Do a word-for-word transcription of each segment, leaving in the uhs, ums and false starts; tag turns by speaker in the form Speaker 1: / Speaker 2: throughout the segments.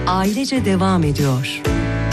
Speaker 1: ailece devam ediyor.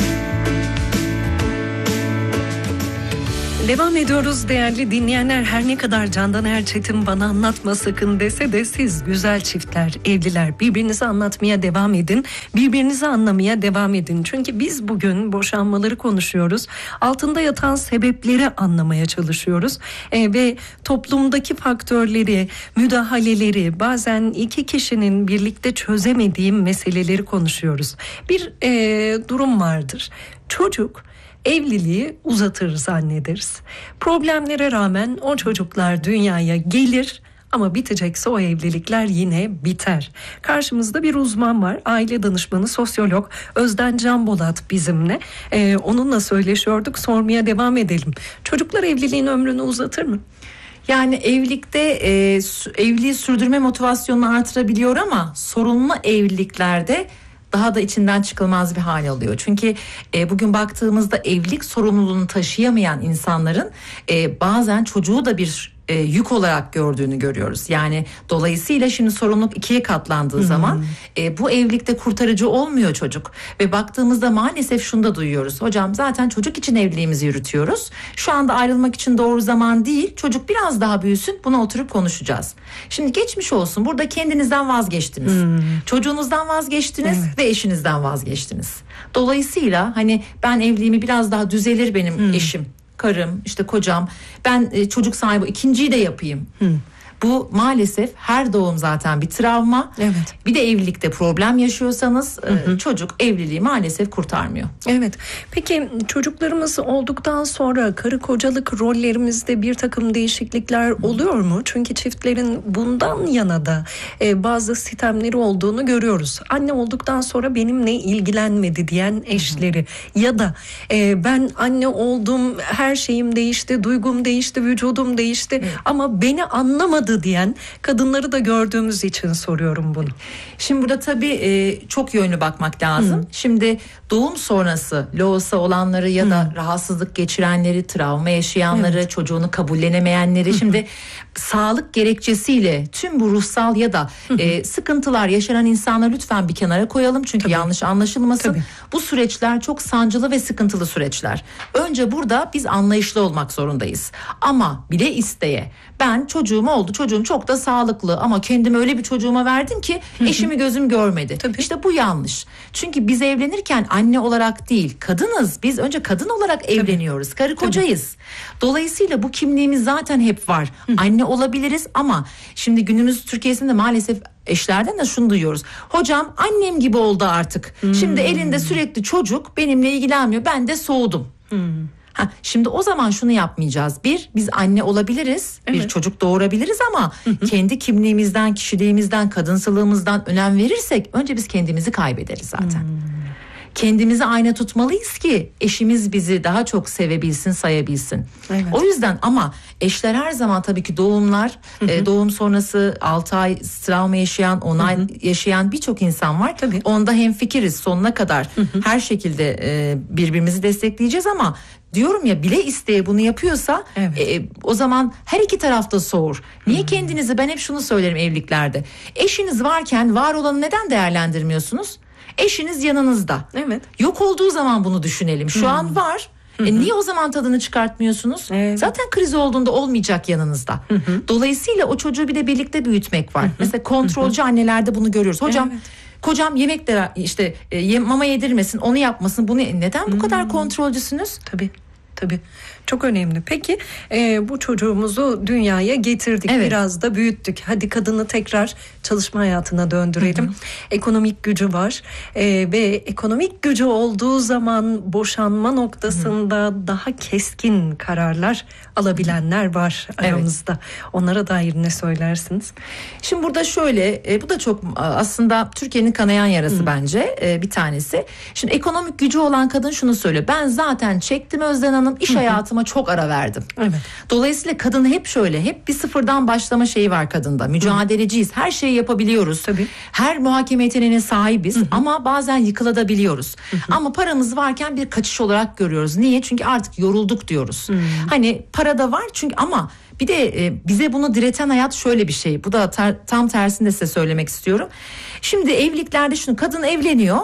Speaker 2: Devam ediyoruz değerli dinleyenler. Her ne kadar Candan Erçetin bana anlatma sakın dese de siz güzel çiftler, evliler birbirinize anlatmaya devam edin. Birbirinizi anlamaya devam edin. Çünkü biz bugün boşanmaları konuşuyoruz. Altında yatan sebepleri anlamaya çalışıyoruz. E, ve toplumdaki faktörleri, müdahaleleri, bazen iki kişinin birlikte çözemediği meseleleri konuşuyoruz. Bir e, durum vardır. Çocuk evliliği uzatır zannederiz. Problemlere rağmen o çocuklar dünyaya gelir ama bitecekse o evlilikler yine biter. Karşımızda bir uzman var. Aile danışmanı, sosyolog Özden Canbolat bizimle. Ee, onunla söyleşiyorduk. Sormaya devam edelim. Çocuklar evliliğin ömrünü uzatır mı?
Speaker 3: Yani evlilikte e, evliliği sürdürme motivasyonunu artırabiliyor ama sorunlu evliliklerde daha da içinden çıkılmaz bir hal alıyor. Çünkü e, bugün baktığımızda evlilik sorumluluğunu taşıyamayan insanların e, bazen çocuğu da bir e, yük olarak gördüğünü görüyoruz. Yani dolayısıyla şimdi sorumluluk ikiye katlandığı hmm. zaman e, bu evlilikte kurtarıcı olmuyor çocuk. Ve baktığımızda maalesef şunu da duyuyoruz. Hocam zaten çocuk için evliliğimizi yürütüyoruz. Şu anda ayrılmak için doğru zaman değil. Çocuk biraz daha büyüsün, buna oturup konuşacağız. Şimdi geçmiş olsun, burada kendinizden vazgeçtiniz. Hmm. Çocuğunuzdan vazgeçtiniz evet. ve eşinizden vazgeçtiniz. Dolayısıyla hani ben evliliğimi biraz daha düzelir benim hmm. eşim, karım, işte kocam, ben e, çocuk sahibi ikinciyi de yapayım. Hmm. Bu maalesef her doğum zaten bir travma. Evet. Bir de evlilikte problem yaşıyorsanız hı hı. çocuk evliliği maalesef kurtarmıyor.
Speaker 2: Evet. Peki çocuklarımız olduktan sonra karı kocalık rollerimizde bir takım değişiklikler oluyor mu? Çünkü çiftlerin bundan yana da e, bazı sistemleri olduğunu görüyoruz. Anne olduktan sonra benimle ilgilenmedi diyen eşleri hı hı. ya da e, ben anne oldum, her şeyim değişti, duygum değişti, vücudum değişti hı. ama beni anlamadı diyen kadınları da gördüğümüz için soruyorum bunu.
Speaker 3: Şimdi burada tabii e, çok yönlü bakmak lazım. Hı. Şimdi doğum sonrası loğusa olanları ya da Hı. rahatsızlık geçirenleri, travma yaşayanları, evet. çocuğunu kabullenemeyenleri, Hı. şimdi sağlık gerekçesiyle tüm bu ruhsal ya da e, sıkıntılar yaşanan insanları lütfen bir kenara koyalım. Çünkü tabii. yanlış anlaşılmasın. Tabii. Bu süreçler çok sancılı ve sıkıntılı süreçler. Önce burada biz anlayışlı olmak zorundayız. Ama bile isteye ben çocuğum oldu, çocuğum çok da sağlıklı ama kendime öyle bir çocuğuma verdim ki eşimi gözüm görmedi. Tabii. İşte bu yanlış. Çünkü biz evlenirken anne olarak değil, kadınız. Biz önce kadın olarak Tabii. evleniyoruz. Karı kocayız. Tabii. Dolayısıyla bu kimliğimiz zaten hep var. Hı. Anne olabiliriz ama şimdi günümüz Türkiye'sinde maalesef eşlerden de şunu duyuyoruz. Hocam annem gibi oldu artık. Hmm. Şimdi elinde sürekli çocuk, benimle ilgilenmiyor. Ben de soğudum. Hmm. Ha, şimdi o zaman şunu yapmayacağız. Bir, biz anne olabiliriz. Evet. Bir çocuk doğurabiliriz ama hı hı. kendi kimliğimizden, kişiliğimizden, kadınsılığımızdan önem verirsek önce biz kendimizi kaybederiz zaten. Hmm. Kendimizi ayna tutmalıyız ki eşimiz bizi daha çok sevebilsin, sayabilsin. Evet. O yüzden ama eşler her zaman tabii ki doğumlar, hı hı. doğum sonrası altı ay travma yaşayan, on ay yaşayan birçok insan var. Tabii. Onda hemfikiriz sonuna kadar. Hı hı. Her şekilde birbirimizi destekleyeceğiz ama diyorum ya bile isteye bunu yapıyorsa evet. e, o zaman her iki tarafta soğur. Niye hmm. kendinizi, ben hep şunu söylerim evliliklerde. Eşiniz varken var olanı neden değerlendirmiyorsunuz? Eşiniz yanınızda. Evet. Yok olduğu zaman bunu düşünelim. Şu hmm. an var. E niye o zaman tadını çıkartmıyorsunuz? Evet. Zaten kriz olduğunda olmayacak yanınızda. Hı hı. Dolayısıyla o çocuğu bir de birlikte büyütmek var. Hı hı. Mesela kontrolcü hı hı. annelerde bunu görüyoruz. Hocam evet. kocam yemek de işte e, mama yedirmesin, onu yapmasın, bunu neden bu hmm. kadar kontrolcüsünüz?
Speaker 2: Tabii. Tabii. Çok önemli. Peki e, bu çocuğumuzu dünyaya getirdik. Evet. Biraz da büyüttük. Hadi kadını tekrar çalışma hayatına döndürelim. Hı hı. Ekonomik gücü var. E, ve ekonomik gücü olduğu zaman boşanma noktasında hı hı. daha keskin kararlar alabilenler var aramızda. Evet. Onlara dair ne söylersiniz?
Speaker 3: Şimdi burada şöyle, e, bu da çok aslında Türkiye'nin kanayan yarası hı. bence e, bir tanesi. Şimdi ekonomik gücü olan kadın şunu söylüyor. Ben zaten çektim Özden Hanım, iş hı hı. hayatıma çok ara verdim. Evet. Dolayısıyla kadın hep şöyle, hep bir sıfırdan başlama şeyi var kadında. Mücadeleciyiz. Her şeyi yapabiliyoruz. Tabii. Her muhakeme yeteneğine sahibiz hı hı. ama bazen yıkılabiliyoruz. Hı hı. Ama paramız varken bir kaçış olarak görüyoruz. Niye? Çünkü artık yorulduk diyoruz. Hı. Hani para da var çünkü ama bir de e, bize bunu direten hayat şöyle bir şey. Bu da ter, tam tersini de size söylemek istiyorum. Şimdi evliliklerde şunu, kadın evleniyor.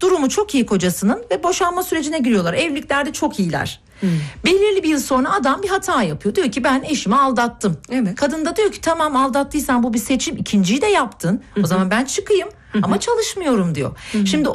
Speaker 3: durumu çok iyi kocasının ve boşanma sürecine giriyorlar. Evliliklerde çok iyiler. Hmm. Belirli bir yıl sonra adam bir hata yapıyor. Diyor ki ben eşimi aldattım. Evet. Kadın da diyor ki tamam aldattıysan bu bir seçim. İkinciyi de yaptın. Hı-hı. O zaman ben çıkayım. Hı-hı. Ama çalışmıyorum diyor. Hı-hı. Şimdi